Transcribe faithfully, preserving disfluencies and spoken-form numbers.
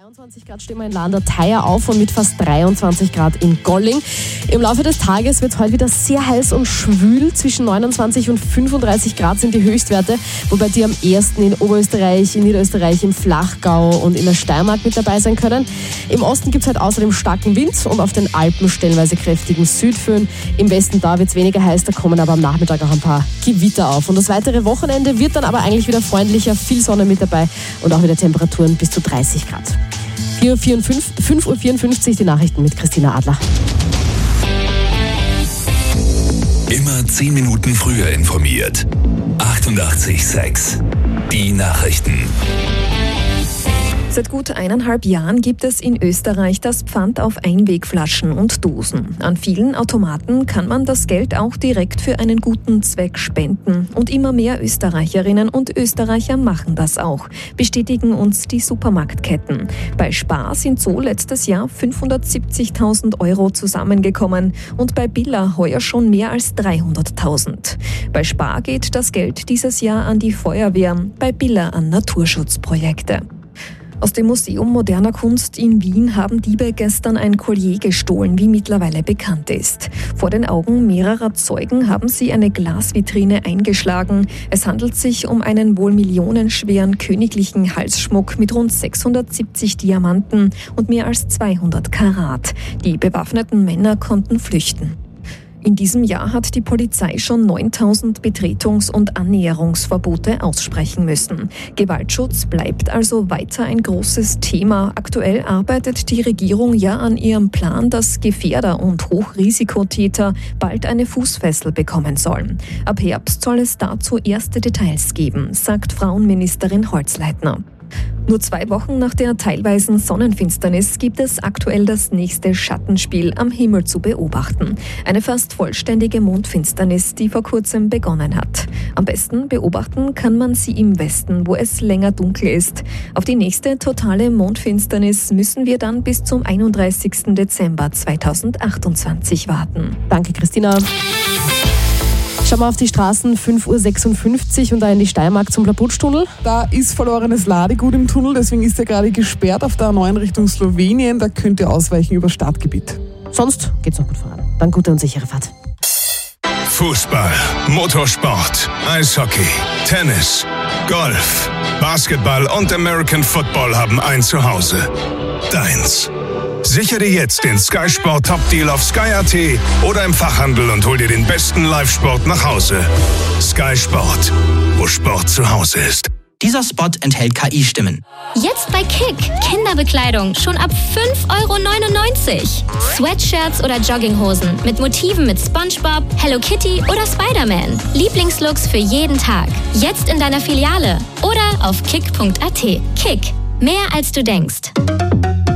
zweiundzwanzig Grad stehen wir in Landau-Theier auf und mit fast dreiundzwanzig Grad in Golling. Im Laufe des Tages wird es heute wieder sehr heiß und schwül. Zwischen neunundzwanzig und fünfunddreißig Grad sind die Höchstwerte, wobei die am ersten in Oberösterreich, in Niederösterreich, im Flachgau und in der Steiermark mit dabei sein können. Im Osten gibt es halt außerdem starken Wind und auf den Alpen stellenweise kräftigen Südföhn. Im Westen da wird es weniger heiß, da kommen aber am Nachmittag auch ein paar Gewitter auf. Und das weitere Wochenende wird dann aber eigentlich wieder freundlicher, viel Sonne mit dabei und auch wieder Temperaturen bis zu dreißig Grad. fünf Uhr vierundfünfzig die Nachrichten mit Christina Adler. Immer zehn Minuten früher informiert. achtundachtzig Komma sechs. Die Nachrichten. Seit gut eineinhalb Jahren gibt es in Österreich das Pfand auf Einwegflaschen und Dosen. An vielen Automaten kann man das Geld auch direkt für einen guten Zweck spenden. Und immer mehr Österreicherinnen und Österreicher machen das auch, bestätigen uns die Supermarktketten. Bei Spar sind so letztes Jahr fünfhundertsiebzigtausend Euro zusammengekommen und bei Billa heuer schon mehr als dreihunderttausend. Bei Spar geht das Geld dieses Jahr an die Feuerwehr, bei Billa an Naturschutzprojekte. Aus dem Museum Moderner Kunst in Wien haben Diebe gestern ein Collier gestohlen, wie mittlerweile bekannt ist. Vor den Augen mehrerer Zeugen haben sie eine Glasvitrine eingeschlagen. Es handelt sich um einen wohl millionenschweren königlichen Halsschmuck mit rund sechshundertsiebzig Diamanten und mehr als zweihundert Karat. Die bewaffneten Männer konnten flüchten. In diesem Jahr hat die Polizei schon neuntausend Betretungs- und Annäherungsverbote aussprechen müssen. Gewaltschutz bleibt also weiter ein großes Thema. Aktuell arbeitet die Regierung ja an ihrem Plan, dass Gefährder und Hochrisikotäter bald eine Fußfessel bekommen sollen. Ab Herbst soll es dazu erste Details geben, sagt Frauenministerin Holzleitner. Nur zwei Wochen nach der teilweisen Sonnenfinsternis gibt es aktuell das nächste Schattenspiel am Himmel zu beobachten. Eine fast vollständige Mondfinsternis, die vor kurzem begonnen hat. Am besten beobachten kann man sie im Westen, wo es länger dunkel ist. Auf die nächste totale Mondfinsternis müssen wir dann bis zum einunddreißigsten Dezember zweitausendachtundzwanzig warten. Danke, Christina. Schauen wir auf die Straßen, fünf Uhr sechsundfünfzig und da in die Steiermark zum Labutschtunnel. Da ist verlorenes Ladegut im Tunnel, deswegen ist er gerade gesperrt auf der A neun Richtung Slowenien. Da könnt ihr ausweichen über Stadtgebiet. Sonst geht's noch gut voran. Dann gute und sichere Fahrt. Fußball, Motorsport, Eishockey, Tennis, Golf, Basketball und American Football haben ein Zuhause. Deins. Sichere dir jetzt den Sky Sport Top Deal auf Sky Punkt at oder im Fachhandel und hol dir den besten Live-Sport nach Hause. Sky Sport, wo Sport zu Hause ist. Dieser Spot enthält K I-Stimmen. Jetzt bei Kick. Kinderbekleidung schon ab fünf Euro neunundneunzig. Sweatshirts oder Jogginghosen mit Motiven mit SpongeBob, Hello Kitty oder Spider-Man. Lieblingslooks für jeden Tag. Jetzt in deiner Filiale oder auf kick punkt at. Kick. Mehr als du denkst.